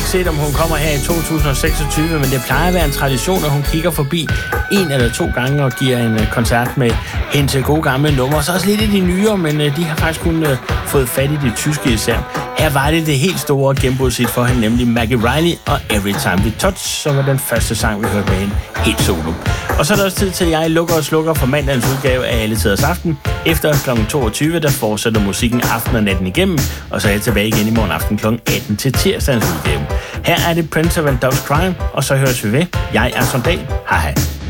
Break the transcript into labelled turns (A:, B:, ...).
A: set, om hun kommer her i 2026, men det plejer at være en tradition, at hun kigger forbi 1 eller 2 gange og giver en koncert med hendes gode gamle numre. Så også lidt af de nyere, men de har faktisk kun fået fat i det tyske især. Her var det helt store gennembrudshit for hende, nemlig Maggie Reilly og Every Time We Touch, som var den første sang, vi hørte med hende helt solo. Og så er der også tid til, at jeg lukker og slukker for mandagens udgave af Alle Tiders Aften. Efter kl. 22, der fortsætter musikken aften og natten igennem, og så er jeg tilbage igen i morgen aften kl. 18 til tirsdagens udgave. Her er det Prince of Dove's Crime, og så høres vi ved. Jeg er Sondal. Hej hej.